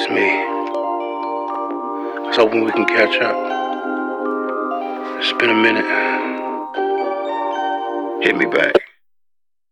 It's me. I was hoping we can catch up. It's been a minute. Hit me back.